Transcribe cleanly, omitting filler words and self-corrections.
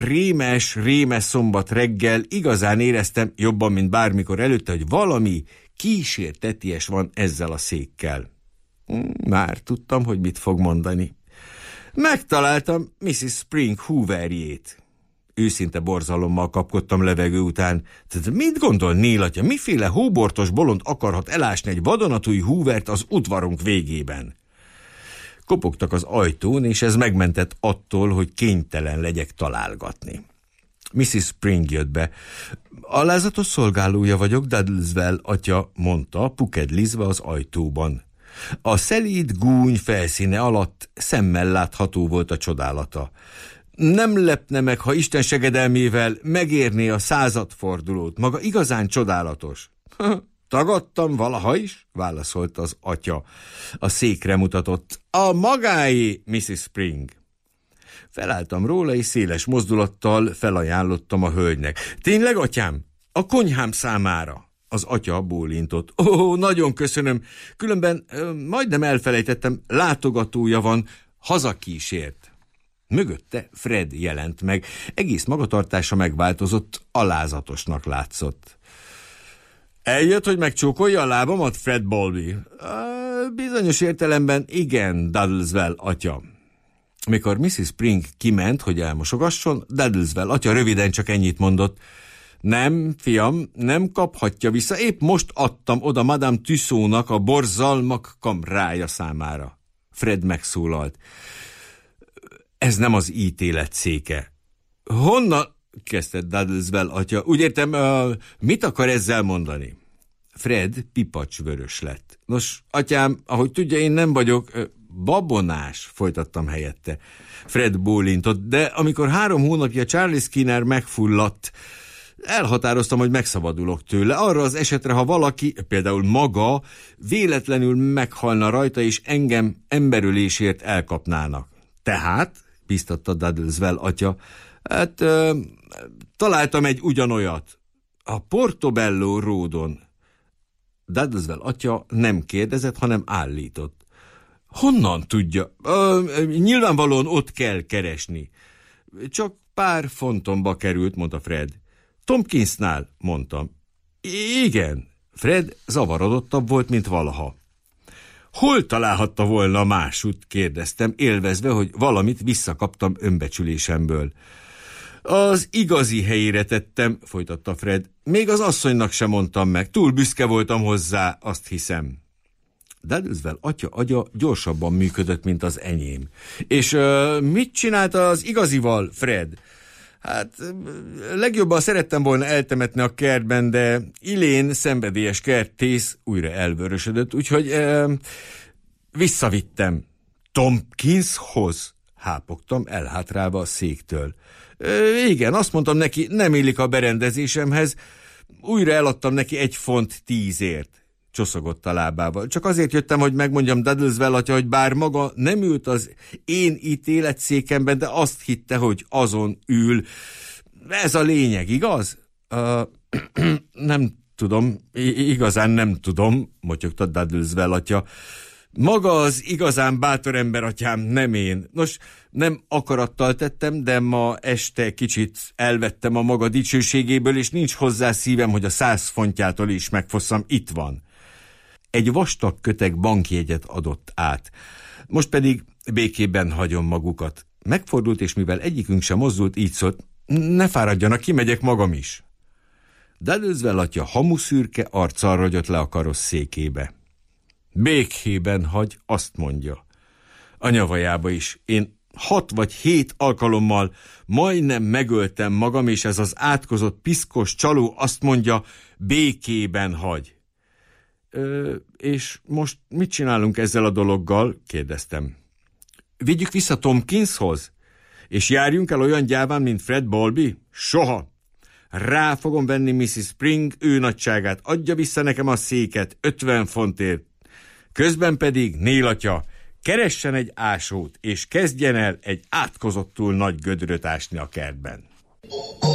rémes szombat reggel igazán éreztem, jobban, mint bármikor előtte, hogy valami kísérteties van ezzel a székkel. Már tudtam, hogy mit fog mondani. Megtaláltam Mrs. Spring Hooverjét. Őszinte borzalommal kapkodtam levegő után. Tehát mit gondol Neil atya, miféle hóbortos bolond akarhat elásni egy vadonatúj Hoovert az udvarunk végében? Kopogtak az ajtón, és ez megmentett attól, hogy kénytelen legyek találgatni. Mrs. Spring jött be. Alázatos szolgálója vagyok, Dudleswell atya, mondta, pukedlizve az ajtóban. A szelíd gúny felszíne alatt szemmel látható volt a csodálata. Nem lepne meg, ha Isten segedelmével megérné a századfordulót. Maga igazán csodálatos. Tagadtam valaha is, válaszolta az atya. A székre mutatott. A magáé, Mrs. Spring. Felálltam róla, és széles mozdulattal felajánlottam a hölgynek. Tényleg, atyám? A konyhám számára. Az atya bólintott. Ó, nagyon köszönöm. Különben majdnem elfelejtettem, látogatója van, hazakísért. Mögötte Fred jelent meg. Egész magatartása megváltozott, alázatosnak látszott. Eljött, hogy megcsókolja a lábamat, Fred Bowlby? Bizonyos értelemben igen, Dudleswell atya. Mikor Mrs. Spring kiment, hogy elmosogasson, Dudleswell atya röviden csak ennyit mondott. Nem, fiam, nem kaphatja vissza, épp most adtam oda Madame Tussaudnak a borzalmak kamrája számára. Fred megszólalt. Ez nem az ítélet széke. Honnan? Kezdte Dudleswell atya. Úgy értem, mit akar ezzel mondani? Fred pipacsvörös lett. Nos, atyám, ahogy tudja, én nem vagyok babonás, folytattam helyette. Fred bólintott, de amikor 3 hónapja Charlie Skinner megfulladt, elhatároztam, hogy megszabadulok tőle, arra az esetre, ha valaki, például maga, véletlenül meghalna rajta, és engem emberölésért elkapnának. Tehát, biztatta Dudleswell atya, hát találtam egy ugyanolyat. A Portobello Roadon. Dudleswell atya nem kérdezett, hanem állított. Honnan tudja? Nyilvánvalóan ott kell keresni. Csak pár fontomba került, mondta Fred. Tompkinsnál, mondtam. Igen. Fred zavarodottabb volt, mint valaha. Hol találhatta volna másút, kérdeztem, élvezve, hogy valamit visszakaptam önbecsülésemből. Az igazi helyére tettem, folytatta Fred. Még az asszonynak sem mondtam meg. Túl büszke voltam hozzá, azt hiszem. Dudleswell atya agya gyorsabban működött, mint az enyém. És mit csinálta az igazival, Fred? Hát legjobban szerettem volna eltemetni a kertben, de Elaine szenvedélyes kertész újra elvörösödött, úgyhogy visszavittem. Tompkinshoz? Hápogtam, elhátrálva a széktől. Igen, azt mondtam neki, nem illik a berendezésemhez. Újra eladtam neki 1 font 10-ért. Csoszogott a lábával. Csak azért jöttem, hogy megmondjam Dudleswell atya, hogy bár maga nem ült az én ítéletszékemben, de azt hitte, hogy azon ül. Ez a lényeg, igaz? Nem tudom, igazán nem tudom, motyogta Dudleswell atya. Maga az igazán bátor ember, atyám, nem én. Nos, nem akarattal tettem, de ma este kicsit elvettem a maga dicsőségéből, és nincs hozzá szívem, hogy a 100 fontjától is megfosszam. Itt van. Egy vastag köteg bankjegyet adott át. Most pedig békében hagyom magukat. Megfordult, és mivel egyikünk sem mozdult, így szólt, ne fáradjanak, kimegyek magam is. Dudleswell atya hamuszürke arccal rogyott le a karosszékébe. Békében hagy, azt mondja. A nyavajába is. Én 6 vagy 7 alkalommal majdnem megöltem magam, és ez az átkozott piszkos csaló azt mondja, békében hagy. És most mit csinálunk ezzel a dologgal? Kérdeztem. Vigyük vissza Tompkinshoz? És járjunk el olyan gyáván, mint Fred Bowlby? Soha! Rá fogom venni Mrs. Spring ő nagyságát, adja vissza nekem a széket 50 fontért. Közben pedig, Neil atya, keressen egy ásót, és kezdjen el egy átkozottul nagy gödröt ásni a kertben.